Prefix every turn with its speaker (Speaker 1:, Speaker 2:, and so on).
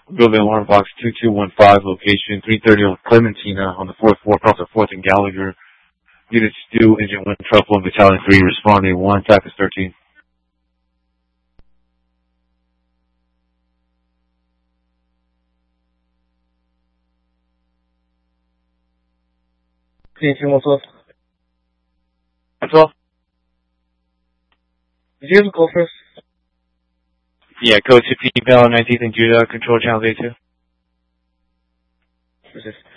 Speaker 1: Building alarm box 2215, location 330 on Clementina on the 4th floor, across the 4th and Gallagher. Unit 2, Engine 1, Truck 1, Battalion 3, responding 1, TACUS 13.
Speaker 2: PNC 112.
Speaker 1: 112?
Speaker 2: Did you guys go first?
Speaker 1: Yeah, code 2P, Bell 19th and Judah, control channel A2.
Speaker 2: Resist.